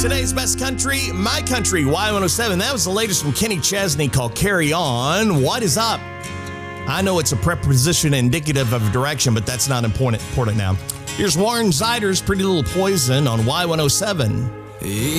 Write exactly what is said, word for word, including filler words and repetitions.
Today's best country, My Country, Y one oh seven. That was the latest from Kenny Chesney called Carry On. What is up? I know it's a preposition indicative of direction, but that's not important, important now. Here's Warren Zyder's Pretty Little Poison on Y one oh seven.